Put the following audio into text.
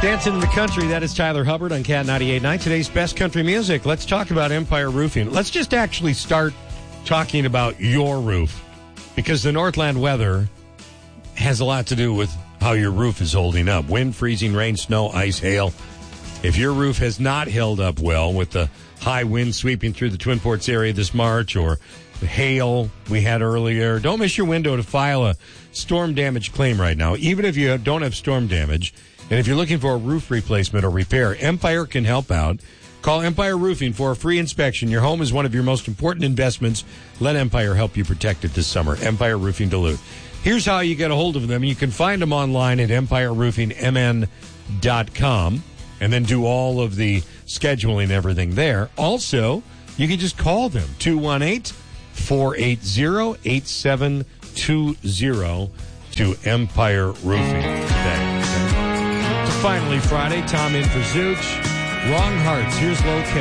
Dancing in the Country, that is Tyler Hubbard on Cat 98.9. Today's best country music. Let's talk about Empire Roofing. Let's just actually start talking about your roof, because the Northland weather has a lot to do with how your roof is holding up. Wind, freezing, rain, snow, ice, hail. If your roof has not held up well with the high wind sweeping through the Twin Ports area this March, or the hail we had earlier, don't miss your window to file a storm damage claim right now. Even if you don't have storm damage, and if you're looking for a roof replacement or repair, Empire can help out. Call Empire Roofing for a free inspection. Your home is one of your most important investments. Let Empire help you protect it this summer. Empire Roofing Duluth. Here's how you get a hold of them. You can find them online at empireroofingmn.com and then do all of the scheduling and everything there. Also, you can just call them, 218-480-8720 to Empire Roofing today. Finally, Friday, Tom in for Zooch. Wrong Hearts. Here's Low K.